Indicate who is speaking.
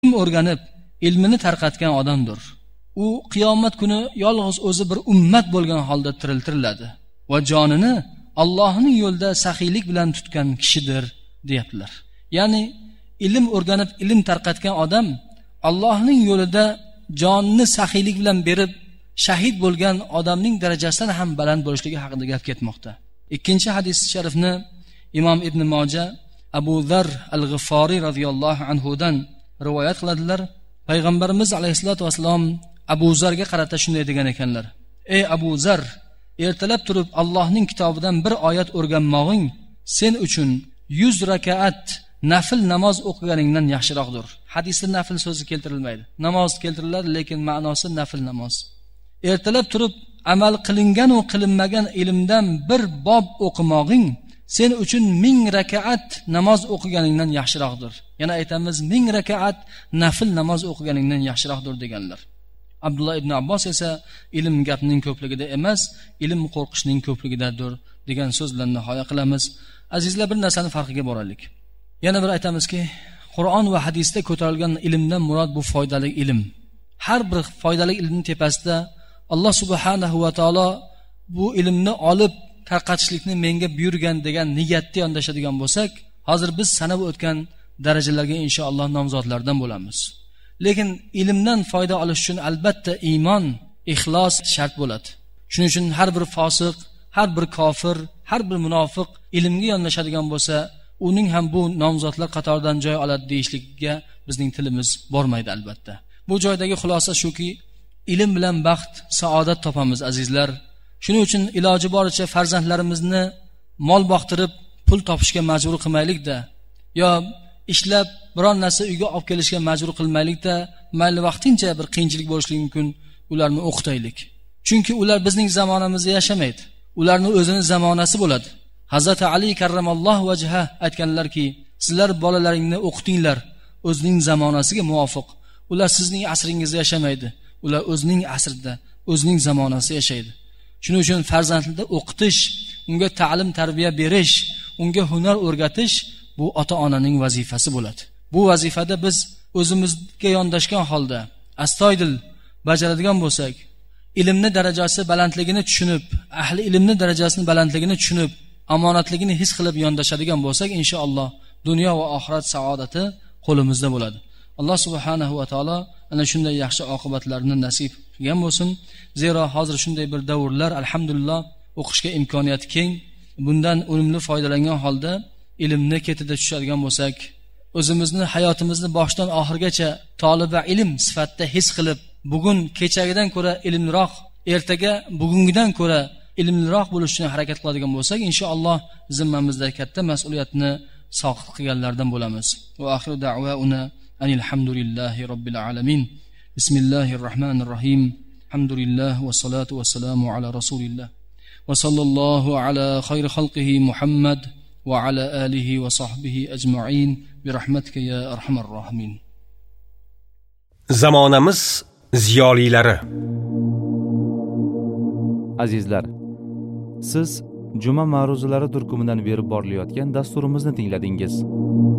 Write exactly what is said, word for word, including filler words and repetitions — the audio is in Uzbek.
Speaker 1: ilm o'rganib ilmini tarqatgan odamdir. U qiyomat kuni yolg'iz o'zi bir ummat bo'lgan holda tiriltiriladi va jonini Allohning yo'lida saxiylik bilan tutgan kishidir deyaptilar. Ya'ni ilm o'rganib ilm tarqatgan odam Allohning yo'lida jonini saxiylik bilan berib shahid bo'lgan odamning darajasidan ham baland bo'lishligi haqida gap ketmoqda. Ikkinchi hadis sharifni Imom Ibn Moja Abu Zar al-G'ifori radhiyallohu anhu dan rivoyat qiladilar. Payg'ambarimiz alayhisolatu vasallam Abu Zarga qarata shunday degan ekanlar: "Ey Abu Zar, ertalab turib Allohning kitobidan bir oyat o'rganmoqing sen uchun yuz rakaat nafil namoz o'qiganingdan yaxshiroqdir." Hadisda nafil so'zi keltirilmaydi. Namoz keltiriladi, lekin ma'nosi nafil namoz. Ertalab turib amal qilingan va qilinmagan ilmdan bir bob o'qimoqing sen uchun ming rakaat namoz o'qiganingdan yaxshiroqdir. Yana aytamiz, ming rakaat nafil namoz o'qiganingdan yaxshiroqdir deganlar. Abdullah ibn Abbos esa ilm gapning ko'pligida emas, ilm qo'rqishning ko'pligidadir degan so'z bilan nihoya qilamiz. Azizlar, bir narsani farqiga boraylik. Yana bir aytamizki, Qur'on va hadisda ko'tarilgan ilmdan murod bu foydali ilm. Har bir foydali ilmning tepasida Alloh subhanahu va taolo bu ilmni olib tarqatishlikni menga buyurgan degan niyatda yondashadigan bo'lsak, hozir biz sanab o'tgan darajalarga inshaalloh nomzodlardan bo'lamiz. Lekin ilmdan foyda olish uchun albatta iymon, ixlos shart bo'ladi. Shuning uchun har bir fosiq, har bir kofir, har bir munofiq ilmga yondashadigan bo'lsa, uning ham bu nomzodlar qatoridan joy oladi deyishlikka bizning tilimiz bormaydi albatta. Bu joydagi xulosa shuki, ilm bilan baxt, saodat topamiz azizlar. Shuning uchun iloji boricha farzandlarimizni mol boqtirib pul topishga majbur qilmaylik-da, yo ishlab biron narsa uyga olib kelishga majbur qilmaylik-da, mayli vaqtincha bir qiyinchilik bo'lishi mumkin, ularni o'qitaylik. Chunki ular bizning zamonamizda yashamaydi. Ularning o'zining zamonasi bo'ladi. Hazrat Ali karramallohu vajha aytganlarki, sizlar bolalaringni o'qitinglar o'zining zamonasiga muvofiq. Ular sizning asringizda yashamaydi. Ular o'zining asrida, o'zining zamonasida yashaydi. Shuning uchun farzandni o'qitish, unga ta'lim tarbiya berish, unga hunar o'rgatish bu ota-onaning vazifasi bo'ladi. Bu vazifada biz o'zimizga yondashgan holda astoydil bajaradigan bo'lsak, ilmni darajasi balandligini tushunib, ahli ilmni darajasini balandligini tushunib, omonatligini his qilib yondashadigan bo'lsak, inshaalloh dunyo va oxirat saodati qo'limizda bo'ladi. Alloh subhanahu va taolo ana shunday yaxshi oqibatlarni nasib qilgan bo'lsin. Zero hozir shunday bir davrlar, alhamdulillah, o'qishga imkoniyati keng. Bundan unumli foydalangan holda ilmni ketida tushadigan bo'lsak, o'zimizni hayotimizni boshdan oxirgacha toliba ilm sifatida his qilib, bugun kechagidan ko'ra ilmliroq, ertaga bugungidan ko'ra ilmliroq bo'lish uchun harakat qiladigan bo'lsak, inshaalloh zimmamizda katta mas'uliyatni soqit qilganlardan bo'lamiz. Va oxiru da'vauna alhamdulillahi robbil alamin. Bismillahir rohmanir rohim. Alhamdulillah va salatu va salamu ala rasulillah. Va sallallohu ala khayri xalqihi Muhammad va ala alihi va sahbihi ajma'in bi rahmatika ya arhamar rohimin.
Speaker 2: Zamonamiz ziyolilari.
Speaker 3: Azizlar, siz juma ma'ruzalari turkumidan berib borilayotgan dasturimizni tingladingiz.